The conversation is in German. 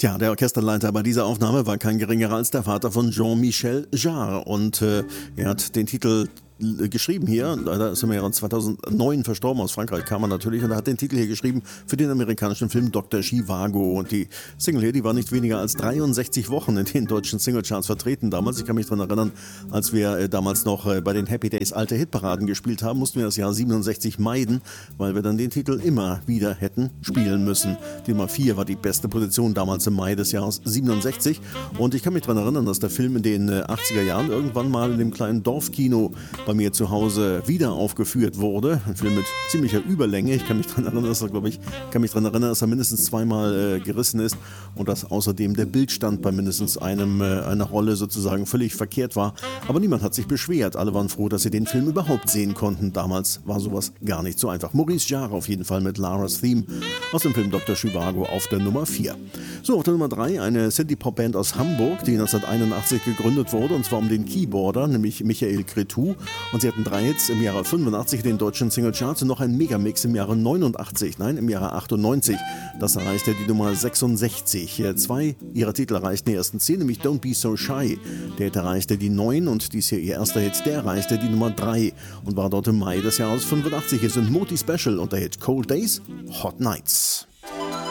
Tja, der Orchesterleiter bei dieser Aufnahme war kein geringerer als der Vater von Jean-Michel Jarre und er hat den Titel geschrieben hier, leider ist er im Jahre 2009 verstorben, aus Frankreich kam er natürlich, und er hat den Titel hier geschrieben für den amerikanischen Film Dr. Zhivago, und die Single hier, die war nicht weniger als 63 Wochen in den deutschen Singlecharts vertreten damals. Ich kann mich daran erinnern, als wir damals noch bei den Happy Days alte Hitparaden gespielt haben, mussten wir das Jahr 67 meiden, weil wir dann den Titel immer wieder hätten spielen müssen. Die Nummer 4 war die beste Position damals im Mai des Jahres 67, und ich kann mich daran erinnern, dass der Film in den 80er Jahren irgendwann mal in dem kleinen Dorfkino bei mir zu Hause wieder aufgeführt wurde. Ein Film mit ziemlicher Überlänge. Ich kann mich daran erinnern, dass er mindestens zweimal gerissen ist und dass außerdem der Bildstand bei mindestens einer Rolle sozusagen völlig verkehrt war. Aber niemand hat sich beschwert. Alle waren froh, dass sie den Film überhaupt sehen konnten. Damals war sowas gar nicht so einfach. Maurice Jarre auf jeden Fall mit Lara's Theme aus dem Film Dr. Zhivago auf der Nummer 4. So, auf der Nummer 3 eine Synthie-Pop-Band aus Hamburg, die 1981 gegründet wurde, und zwar um den Keyboarder, nämlich Michael Cretu. Und sie hatten 3 Hits im Jahre 85 in den deutschen Singlecharts und noch einen Megamix im Jahre 98. Das erreichte die Nummer 66. 2 ihrer Titel erreichten die ersten 10, nämlich Don't Be So Shy. Der Hit erreichte die 9 und dies hier ihr erster Hit, der erreichte die Nummer 3 und war dort im Mai des Jahres 85. Es sind Moti Special und der Hit Cold Days, Hot Nights.